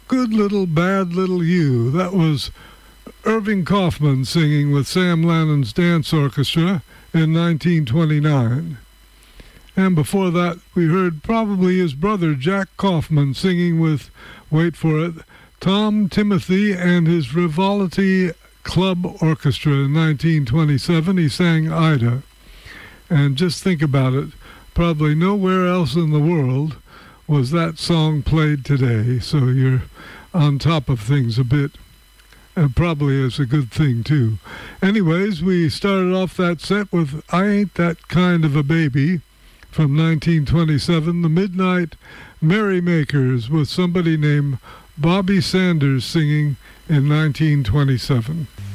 Good Little Bad Little You. That was Irving Kaufman singing with Sam Lannon's Dance Orchestra in 1929. And before that, we heard probably his brother Jack Kaufman singing with, wait for it, Tom Timothy and his Frivolity Club Orchestra in 1927. He sang Ida. And just think about it, probably nowhere else in the world was that song played today, so you're on top of things a bit, and probably is a good thing too. Anyways, we started off that set with I Ain't That Kind of a Baby from 1927, the Midnight Merrymakers with somebody named Bobby Sanders singing in 1927.